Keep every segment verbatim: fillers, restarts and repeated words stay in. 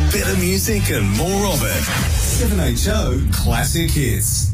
Better music and more of it. seven H O Classic Hits.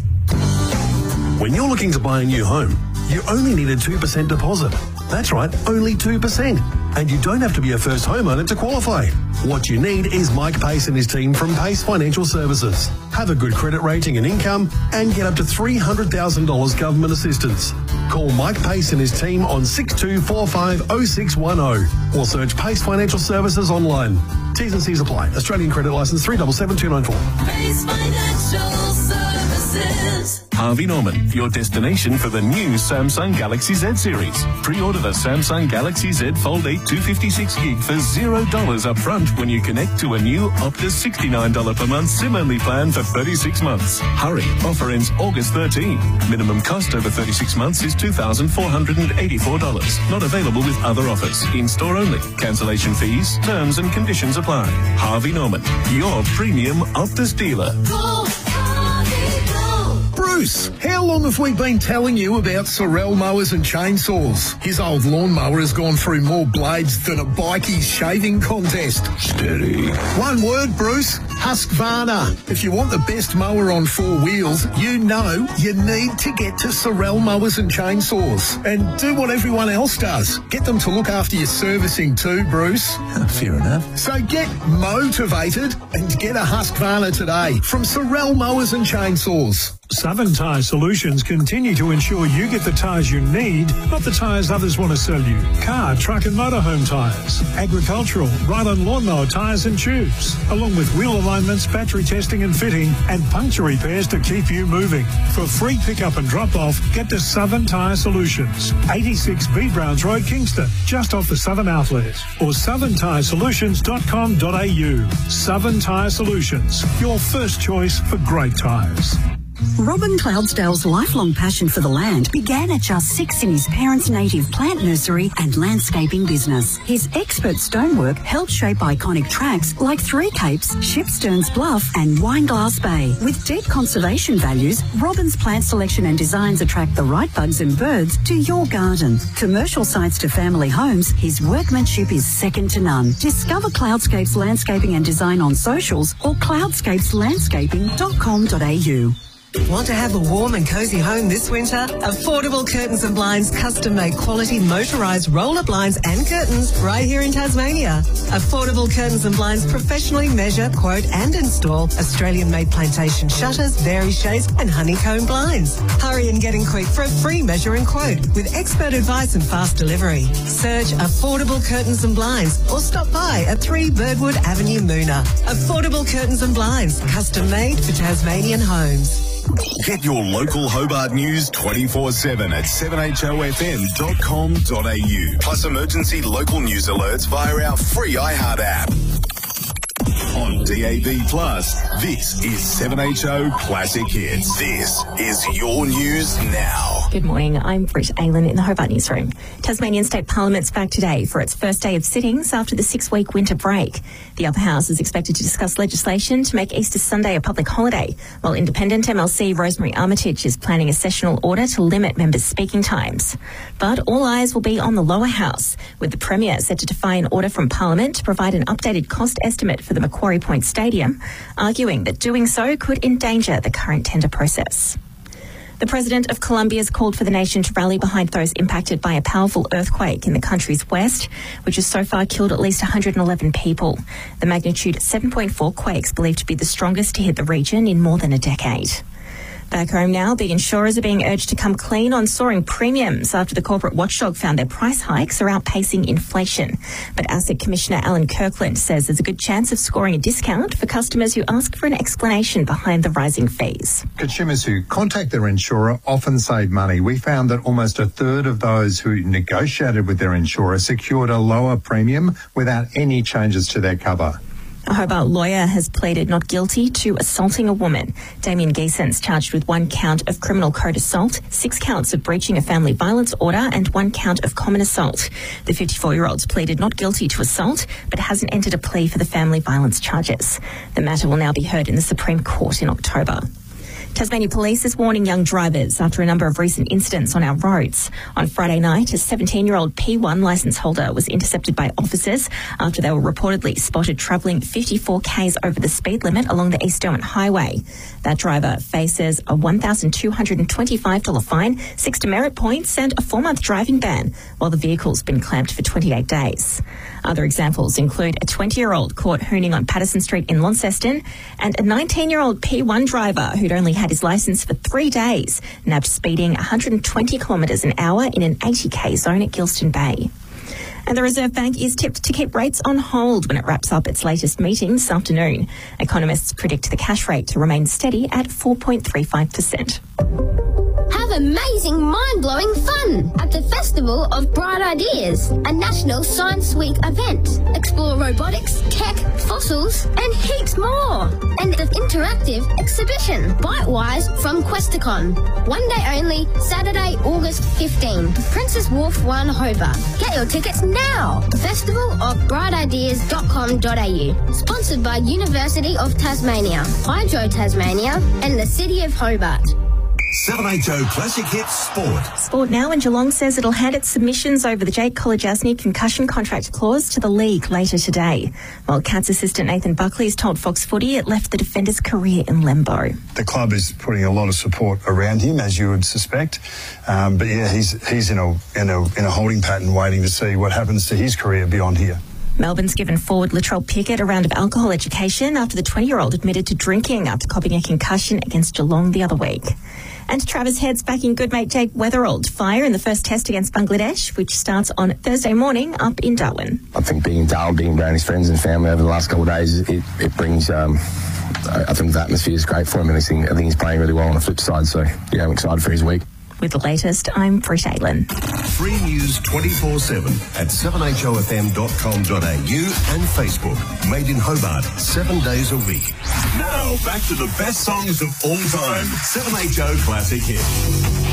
When you're looking to buy a new home, you only need a two percent deposit. That's right, only two percent. And you don't have to be a first homeowner to qualify. What you need is Mike Pace and his team from Pace Financial Services. Have a good credit rating and income and get up to three hundred thousand dollars government assistance. Call Mike Pace and his team on six two four five oh six one oh or search Pace Financial Services online. T's and C's apply. Australian credit licence three seven seven two nine four. Pace Financial Services. Harvey Norman, your destination for the new Samsung Galaxy Z series. Pre-order the Samsung Galaxy Z Fold eight two fifty-six gig for zero dollars up front when you connect to a new Optus sixty-nine dollars per month SIM-only plan for thirty-six months. Hurry, offer ends August thirteenth. Minimum cost over thirty-six months is two thousand four hundred eighty-four dollars. Not available with other offers. In-store only. Cancellation fees, terms and conditions apply. Harvey Norman, your premium Optus dealer. Go, Harvey, go. Bruce, how long have we been telling you about Sorel mowers and chainsaws? His old lawnmower has gone through more blades than a bikie's shaving contest. Steady. One word, Bruce. Husqvarna. If you want the best mower on four wheels, you know you need to get to Sorel Mowers and Chainsaws. And do what everyone else does. Get them to look after your servicing too, Bruce. Fair enough. So get motivated and get a Husqvarna today from Sorel Mowers and Chainsaws. Southern Tyre Solutions continue to ensure you get the tyres you need, not the tyres others want to sell you. Car, truck and motorhome tyres, agricultural, ride-on lawnmower tyres and tubes, along with wheel alignments, battery testing and fitting, and puncture repairs to keep you moving. For free pickup and drop-off, get to Southern Tyre Solutions, eighty-six B Browns Road, Kingston, just off the Southern Outlet, or southern tyre solutions dot com dot a u. Southern Tyre Solutions, your first choice for great tyres. Robin Cloudsdale's lifelong passion for the land began at just six in his parents' native plant nursery and landscaping business. His expert stonework helped shape iconic tracks like Three Capes, Shipsterns Bluff and Wineglass Bay. With deep conservation values, Robin's plant selection and designs attract the right bugs and birds to your garden. Commercial sites to family homes, his workmanship is second to none. Discover Cloudscapes Landscaping and Design on socials or cloudscapes landscaping dot com dot a u. Want to have a warm and cosy home this winter? Affordable Curtains and Blinds custom-made quality motorised roller blinds and curtains right here in Tasmania. Affordable Curtains and Blinds professionally measure, quote and install Australian-made plantation shutters, varied shades and honeycomb blinds. Hurry and get in quick for a free measure and quote with expert advice and fast delivery. Search Affordable Curtains and Blinds or stop by at three Birdwood Avenue, Moona. Affordable Curtains and Blinds, custom-made for Tasmanian homes. Get your local Hobart news twenty-four seven at seven H O F M dot com dot a u. Plus emergency local news alerts via our free iHeart app. On D A B Plus, this is seven H O Classic Hits. This is your news now. Good morning, I'm Britt Aylan in the Hobart Newsroom. Tasmanian State Parliament's back today for its first day of sittings after the six-week winter break. The upper house is expected to discuss legislation to make Easter Sunday a public holiday, while independent M L C Rosemary Armitage is planning a sessional order to limit members' speaking times. But all eyes will be on the lower house, with the Premier set to defy an order from Parliament to provide an updated cost estimate for the Macquarie Point Stadium, arguing that doing so could endanger the current tender process. The President of Colombia has called for the nation to rally behind those impacted by a powerful earthquake in the country's west, which has so far killed at least one hundred eleven people. The magnitude seven point four quake is believed to be the strongest to hit the region in more than a decade. Back home now, big insurers are being urged to come clean on soaring premiums after the corporate watchdog found their price hikes are outpacing inflation. But Asset Commissioner Alan Kirkland says there's a good chance of scoring a discount for customers who ask for an explanation behind the rising fees. Consumers who contact their insurer often save money. We found that almost a third of those who negotiated with their insurer secured a lower premium without any changes to their cover. A Hobart lawyer has pleaded not guilty to assaulting a woman. Damien Geeson's charged with one count of criminal code assault, six counts of breaching a family violence order and one count of common assault. The fifty-four-year-old's pleaded not guilty to assault but hasn't entered a plea for the family violence charges. The matter will now be heard in the Supreme Court in October. Tasmania Police is warning young drivers after a number of recent incidents on our roads. On Friday night, a seventeen-year-old P one licence holder was intercepted by officers after they were reportedly spotted travelling fifty-four kays over the speed limit along the East Derwent Highway. That driver faces a one thousand two hundred twenty-five dollars fine, six demerit points and a four-month driving ban, while the vehicle's been clamped for twenty-eight days. Other examples include a twenty-year-old caught hooning on Patterson Street in Launceston and a nineteen-year-old P one driver who'd only had his licence for three days, nabbed speeding one hundred twenty kilometres an hour in an eighty k zone at Gilston Bay. And the Reserve Bank is tipped to keep rates on hold when it wraps up its latest meeting this afternoon. Economists predict the cash rate to remain steady at four point three five percent. Have amazing, mind-blowing fun at the Festival of Bright Ideas, a national science week event. Explore robotics, tech, fossils, and heaps more. And the interactive exhibition, Bitewise from Questacon. One day only, Saturday, August fifteenth. Princess Wharf one, Hobart. Get your tickets now. festival of bright ideas dot com dot a u. Sponsored by University of Tasmania, Hydro Tasmania, and the City of Hobart. seven H O Classic Hits Sport. Sport now, and Geelong says it'll hand its submissions over the Jake Kolodjasny concussion contract clause to the league later today. While Cats assistant Nathan Buckley has told Fox Footy it left the defender's career in limbo. The club is putting a lot of support around him, as you would suspect. Um, but yeah, he's he's in a in a in a holding pattern, waiting to see what happens to his career beyond here. Melbourne's given forward Latrell Pickett a round of alcohol education after the twenty-year-old admitted to drinking after copying a concussion against Geelong the other week. And Travis Head's backing good mate Jake Weatherall to fire in the first test against Bangladesh, which starts on Thursday morning up in Darwin. I think being in Darwin, being around his friends and family over the last couple of days, it, it brings, um, I think the atmosphere is great for him, and I think, I think he's playing really well on the flip side, so yeah, I'm excited for his week. With the latest, I'm Britt Aylin. Free news twenty-four seven at seven h o f m dot com dot a u and Facebook. Made in Hobart, seven days a week. Now, back to the best songs of all time. seven H O Classic Hits.